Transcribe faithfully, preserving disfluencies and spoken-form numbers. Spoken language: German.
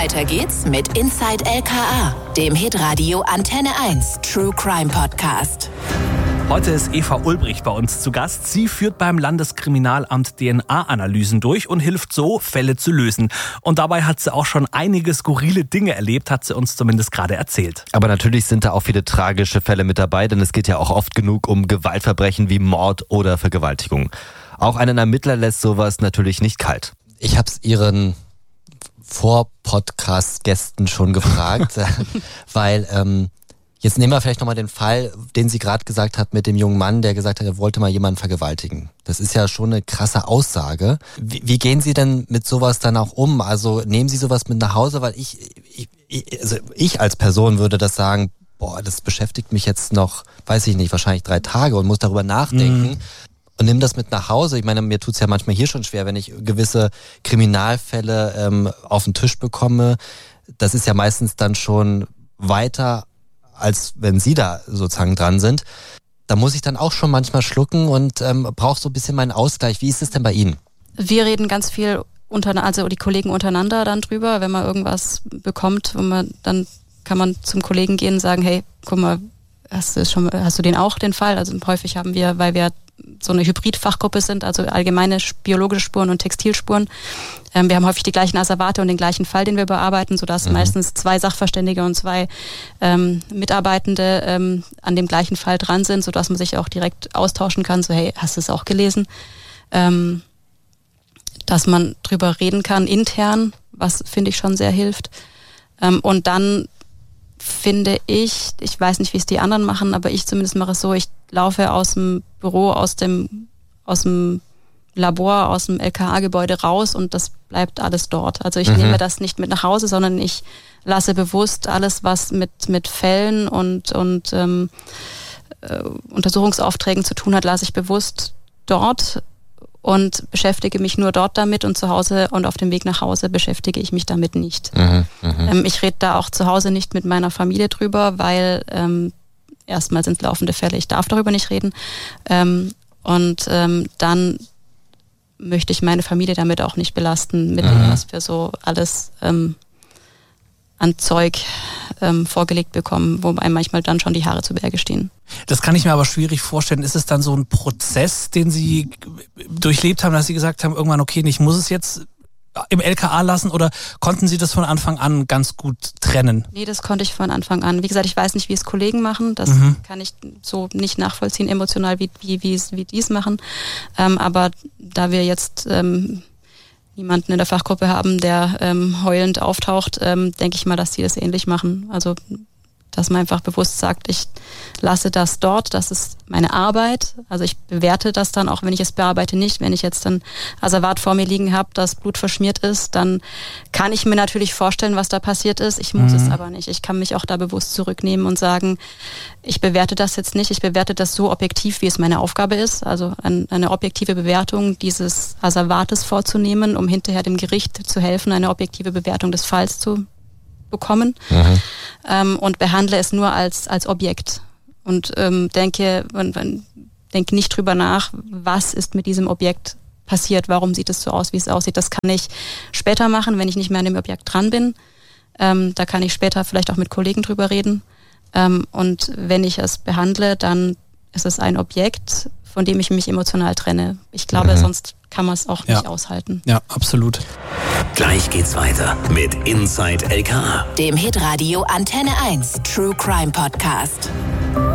Weiter geht's mit Inside L K A, dem Hitradio Antenne eins True Crime Podcast. Heute ist Eva Ulbricht bei uns zu Gast. Sie führt beim Landeskriminalamt D N A-Analysen durch und hilft so, Fälle zu lösen. Und dabei hat sie auch schon einige skurrile Dinge erlebt, hat sie uns zumindest gerade erzählt. Aber natürlich sind da auch viele tragische Fälle mit dabei, denn es geht ja auch oft genug um Gewaltverbrechen wie Mord oder Vergewaltigung. Auch einen Ermittler lässt sowas natürlich nicht kalt. Ich habe es Ihren Vor-Podcast-Gästen schon gefragt, weil ähm, jetzt nehmen wir vielleicht nochmal den Fall, den sie gerade gesagt hat mit dem jungen Mann, der gesagt hat, er wollte mal jemanden vergewaltigen. Das ist ja schon eine krasse Aussage. Wie, wie gehen Sie denn mit sowas dann auch um? Also nehmen Sie sowas mit nach Hause? Weil ich, ich, ich, also ich als Person würde das sagen, boah, das beschäftigt mich jetzt noch, weiß ich nicht, wahrscheinlich drei Tage und muss darüber nachdenken. Mhm. Und nimm das mit nach Hause. Ich meine, mir tut's ja manchmal hier schon schwer, wenn ich gewisse Kriminalfälle ähm, auf den Tisch bekomme. Das ist ja meistens dann schon weiter, als wenn Sie da sozusagen dran sind. Da muss ich dann auch schon manchmal schlucken und ähm, brauche so ein bisschen meinen Ausgleich. Wie ist es denn bei Ihnen? Wir reden ganz viel, unter, also die Kollegen untereinander dann drüber, wenn man irgendwas bekommt, wo man, dann kann man zum Kollegen gehen und sagen, hey, guck mal, hast du, schon, hast du den auch, den Fall? Also häufig haben wir, weil wir so eine Hybrid-Fachgruppe sind, also allgemeine biologische Spuren und Textilspuren. Ähm, wir haben häufig die gleichen Asservate und den gleichen Fall, den wir bearbeiten, sodass mhm. meistens zwei Sachverständige und zwei ähm, Mitarbeitende ähm, an dem gleichen Fall dran sind, sodass man sich auch direkt austauschen kann, so hey, hast du es auch gelesen? Ähm, dass man drüber reden kann intern, was finde ich schon sehr hilft. Ähm, und dann finde ich, ich weiß nicht, wie es die anderen machen, aber ich zumindest mache es so, ich laufe aus dem Büro, aus dem, aus dem Labor, aus dem L K A-Gebäude raus und das bleibt alles dort. Also ich mhm. nehme das nicht mit nach Hause, sondern ich lasse bewusst alles, was mit, mit Fällen und, und ähm, äh, Untersuchungsaufträgen zu tun hat, lasse ich bewusst dort und beschäftige mich nur dort damit und zu Hause und auf dem Weg nach Hause beschäftige ich mich damit nicht. Mhm, ähm, ich rede da auch zu Hause nicht mit meiner Familie drüber, weil ähm, erstmal sind es laufende Fälle, ich darf darüber nicht reden. Ähm, und ähm, dann möchte ich meine Familie damit auch nicht belasten, mit dem, was wir so alles ähm, an Zeug ähm, vorgelegt bekommen, wo einem manchmal dann schon die Haare zu Berge stehen. Das kann ich mir aber schwierig vorstellen. Ist es dann so ein Prozess, den Sie durchlebt haben, dass Sie gesagt haben, irgendwann, okay, ich muss es jetzt im L K A lassen, oder konnten Sie das von Anfang an ganz gut trennen? Nee, das konnte ich von Anfang an. Wie gesagt, ich weiß nicht, wie es Kollegen machen. Das mhm. kann ich so nicht nachvollziehen, emotional, wie, wie, wie, wie die es machen. Ähm, aber da wir jetzt ähm, niemanden in der Fachgruppe haben, der ähm, heulend auftaucht, ähm, denke ich mal, dass die das ähnlich machen. Also dass man einfach bewusst sagt, ich lasse das dort, das ist meine Arbeit. Also ich bewerte das dann, auch wenn ich es bearbeite, nicht. Wenn ich jetzt dann Asservat vor mir liegen habe, das Blut verschmiert ist, dann kann ich mir natürlich vorstellen, was da passiert ist. Ich muss mhm. es aber nicht. Ich kann mich auch da bewusst zurücknehmen und sagen, ich bewerte das jetzt nicht. Ich bewerte das so objektiv, wie es meine Aufgabe ist. Also eine objektive Bewertung dieses Asservates vorzunehmen, um hinterher dem Gericht zu helfen, eine objektive Bewertung des Falls zu bekommen mhm. ähm, und behandle es nur als als Objekt und ähm, denke und, und denke nicht drüber nach, was ist mit diesem Objekt passiert, warum sieht es so aus, wie es aussieht. Das kann ich später machen, wenn ich nicht mehr an dem Objekt dran bin. Ähm, da kann ich später vielleicht auch mit Kollegen drüber reden. Ähm, und wenn ich es behandle, dann ist es ein Objekt, von dem ich mich emotional trenne. Ich glaube, mhm. sonst kann man es auch nicht ja. aushalten. Ja, absolut. Gleich geht's weiter mit Inside L K A, dem Hitradio Antenne eins True Crime Podcast.